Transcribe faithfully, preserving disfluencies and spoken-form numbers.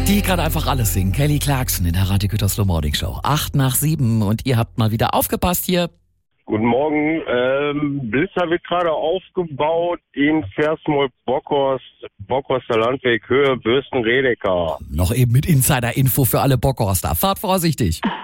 Die kann einfach alles singen. Kelly Clarkson in der Radio Gütersloh Morning Show. Acht nach sieben und ihr habt mal wieder aufgepasst hier. Guten Morgen. Ähm, Blitzer wird gerade aufgebaut in Versmold-Bockhorst, Bockhorster Landweg, Höhe Bürsten-Redeker. Noch eben mit Insider-Info für alle Bockhorster. Fahrt vorsichtig.